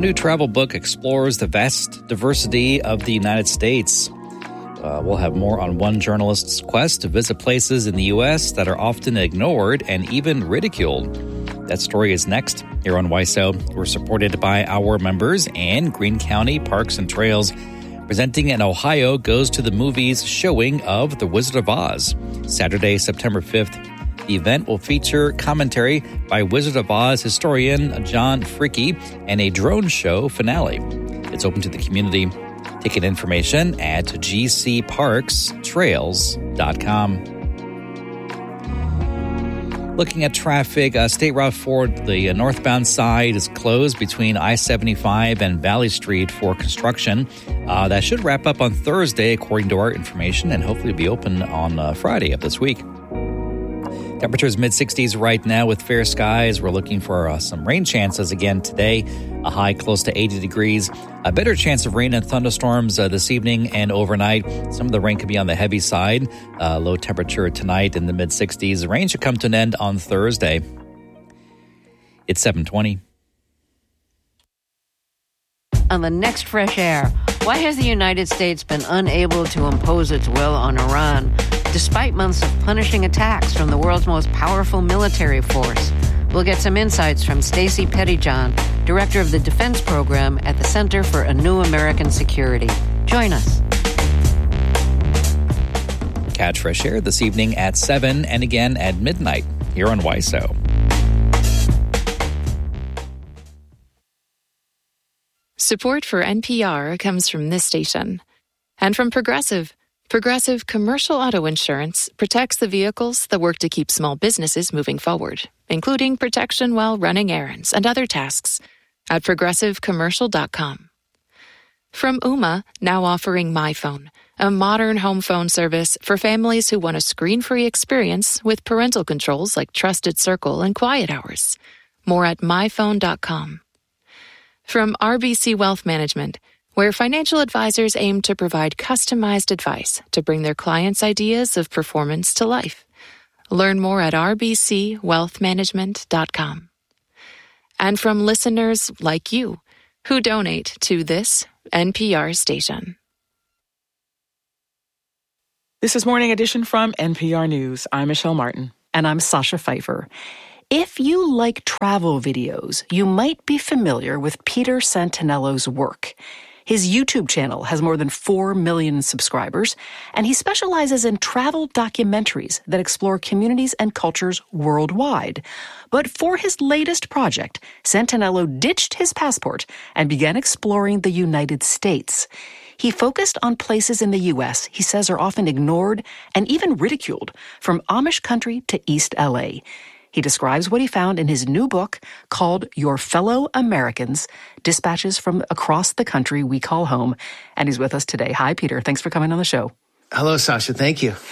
new travel book explores the vast diversity of the United States. We'll have more on one journalist's quest to visit places in the U.S. that are often ignored and even ridiculed. That story is next here on WISO. We're supported by our members and Greene County Parks and Trails, presenting an Ohio Goes to the Movies showing of The Wizard of Oz, Saturday, September 5th. The event will feature commentary by Wizard of Oz historian John Fricke and a drone show finale. It's open to the community. Ticket information at gcparkstrails.com. Looking at traffic, State Route 4, the northbound side is closed between I-75 and Valley Street for construction. That should wrap up on Thursday, according to our information, and hopefully be open on Friday of this week. Temperatures mid-60s right now with fair skies. We're looking for some rain chances again today. A high close to 80 degrees. A better chance of rain and thunderstorms this evening and overnight. Some of the rain could be on the heavy side. Low temperature tonight in the mid-60s. The rain should come to an end on Thursday. It's 7:20. On the next Fresh Air, why has the United States been unable to impose its will on Iran, despite months of punishing attacks from the world's most powerful military force? We'll get some insights from Stacey Pettyjohn, Director of the Defense Program at the Center for a New American Security. Join us. Catch Fresh Air this evening at 7 and again at midnight here on WISO. Support for NPR comes from this station and from Progressive. Progressive Commercial Auto Insurance protects the vehicles that work to keep small businesses moving forward, including protection while running errands and other tasks at progressivecommercial.com. From Ooma, now offering MyPhone, a modern home phone service for families who want a screen-free experience with parental controls like Trusted Circle and Quiet Hours. More at myphone.com. From RBC Wealth Management, where financial advisors aim to provide customized advice to bring their clients' ideas of performance to life. Learn more at rbcwealthmanagement.com. And from listeners like you, who donate to this NPR station. This is Morning Edition from NPR News. I'm Michelle Martin. And I'm Sasha Pfeiffer. If you like travel videos, you might be familiar with Peter Santinello's work. His YouTube channel has more than 4 million subscribers, and he specializes in travel documentaries that explore communities and cultures worldwide. But for his latest project, Santinello ditched his passport and began exploring the United States. He focused on places in the U.S. he says are often ignored and even ridiculed, from Amish country to East L.A. He describes what he found in his new book called Your Fellow Americans, Dispatches from Across the Country We Call Home. And he's with us today. Hi, Peter. Thanks for coming on the show. Hello, Sasha. Thank you.